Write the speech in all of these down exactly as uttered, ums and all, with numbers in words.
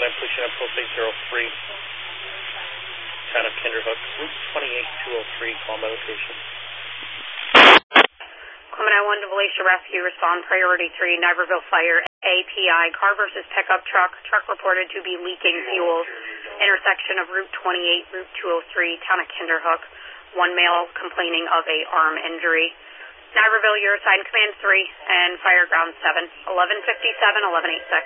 nine, pushing up Post eight zero three. Town of Kinderhook, Route twenty-eight two oh three, call my location. Gemini one to Valatia Rescue, respond priority three, Niverville Fire, A P I, car versus pickup truck, truck reported to be leaking fuel, intersection of Route twenty-eight, Route two oh three, town of Kinderhook, one male complaining of a arm injury. Niverville, you're assigned command three, and fire ground seven, eleven fifty-seven, eleven eighty-six.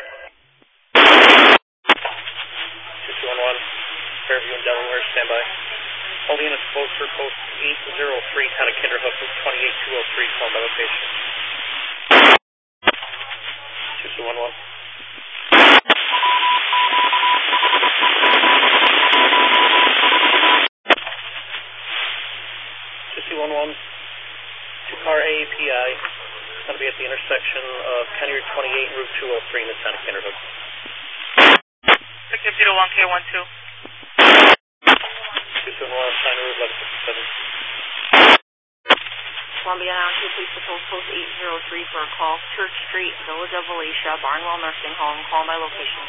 two two one one, Fairview and Delaware, standby. All the units close for Post eight zero three, town of Kinderhook, Route twenty-eight two oh three, call my location. two two one one. two two one one, two-car A P I, it's going to be at the intersection of County Route twenty-eight and Route two oh three in the town of Kinderhook. Victor zero one K one two. two two one one, sign route eleven fifty-seven. Columbia County Police Patrol Post eight zero three for a call, Church Street, Village of Valatia, Barnwell Nursing Home, call my location.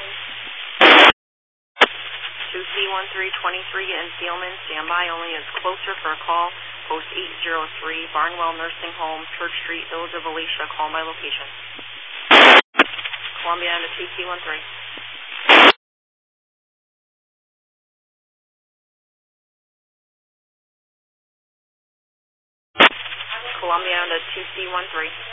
two C one three twenty-three and Sealman, standby only is closer for a call, Post eight zero three, Barnwell Nursing Home, Church Street, Village of Valatia, call my location. Columbia to two C one three. Columbia to two C one three.